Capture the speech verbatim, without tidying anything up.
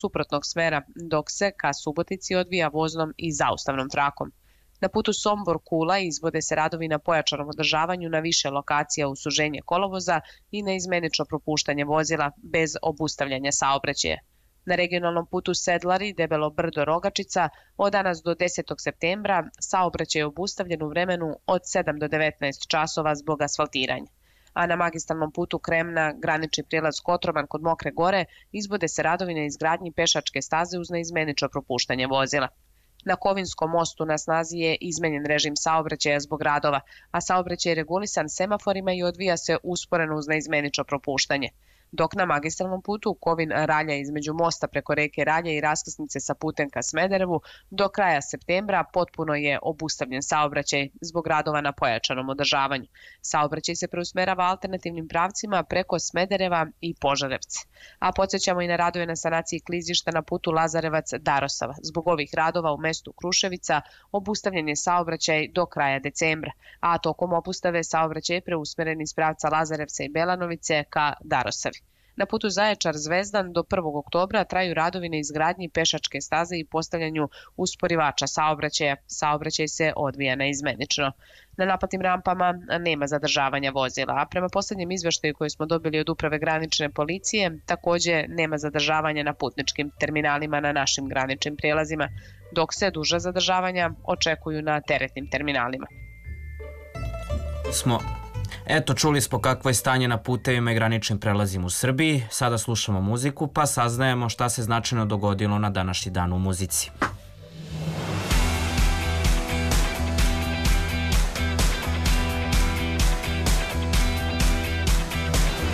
suprotnog smera, dok se ka Subotici odvija voznom i zaustavnom trakom. Na putu Sombor-Kula izvode se radovi na pojačanom održavanju na više lokacija uz suženje kolovoza i na izmenično propuštanje vozila bez obustavljanja saobraćaja. Na regionalnom putu Sedlari-Debelo Brdo-Rogačica od danas do desetog septembra saobraćaj je obustavljen u vremenu od sedam do devetnaest časova zbog asfaltiranja. A na magistralnom putu Kremna, granični prijelaz Kotroman kod Mokre Gore, izvode se radovi na izgradnji pešačke staze uz neizmenično propuštanje vozila. Na Kovinskom mostu na snazi je izmenjen režim saobraćaja zbog radova, a saobraćaj je regulisan semaforima i odvija se usporeno uz neizmenično propuštanje. Dok na magistralnom putu Kovin-Ralja između mosta preko reke Ralje i raskrsnice sa putem ka Smederevu do kraja septembra potpuno je obustavljen saobraćaj zbog radova na pojačanom održavanju. Saobraćaj se preusmerava alternativnim pravcima preko Smedereva i Požarevce. A podsjećamo i na radove na sanaciji klizišta na putu Lazarevac-Darosava. Zbog ovih radova u mestu Kruševica obustavljen je saobraćaj do kraja decembra, a tokom obustave saobraćaj je preusmeren iz pravca Lazarevca i Belanovice ka Darosavi. Na putu Zaječar-Zvezdan do prvog oktobra traju radovi na izgradnji pešačke staze i postavljanju usporivača saobraćaja. Saobraćaj se odvija neizmenično. Na naplatnim rampama nema zadržavanja vozila, a prema poslednjem izveštaju koji smo dobili od Uprave granične policije, takođe nema zadržavanja na putničkim terminalima na našim graničnim prijelazima, dok se duža zadržavanja očekuju na teretnim terminalima. Smo Eto, čuli smo kakvo je stanje na putevima i graničnim prelazima u Srbiji. Sada slušamo muziku pa saznajemo šta se značajno dogodilo na današnji dan u muzici.